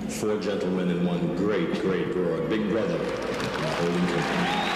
four gentlemen and one great, great broad. Big brother, holding company.